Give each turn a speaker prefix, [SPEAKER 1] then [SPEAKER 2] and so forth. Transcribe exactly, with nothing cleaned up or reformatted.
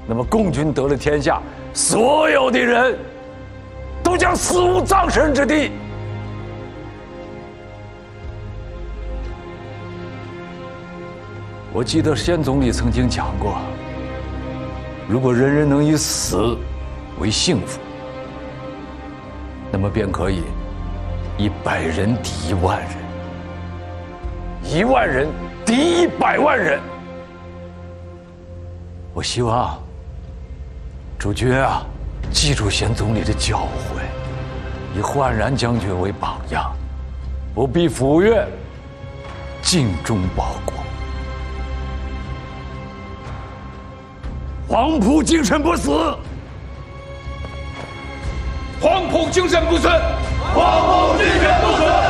[SPEAKER 1] 那么共军得了天下，所有的人都将死无葬身之地。我记得先总理曾经讲过，如果人人能以死为幸福，那么便可以以百人敌一万人，一万人敌一百万人。我希望诸君啊，记住先总理的教诲，以焕然将军为榜样，不必抚越，尽忠报国。黄埔精神不死，
[SPEAKER 2] 黄埔精神不死，
[SPEAKER 3] 黄埔精神不死。